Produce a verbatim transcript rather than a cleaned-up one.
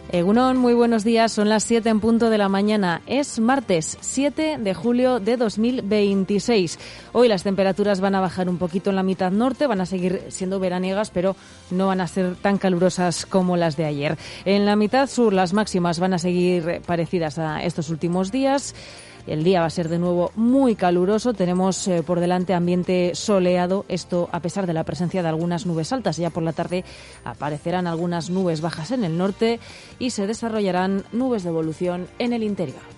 Egunon, muy buenos días. Son las siete en punto de la mañana. Es martes siete de julio de dos mil veintiséis. Hoy las temperaturas van a bajar un poquito en la mitad norte, van a seguir siendo veraniegas, pero no van a ser tan calurosas como las de ayer. En la mitad sur las máximas van a seguir parecidas a estos últimos días. El día va a ser de nuevo muy caluroso. Tenemos eh, por delante ambiente soleado. Esto a pesar de la presencia de algunas nubes altas. Ya por la tarde aparecerán algunas nubes bajas en el norte y se desarrollarán nubes de evolución en el interior.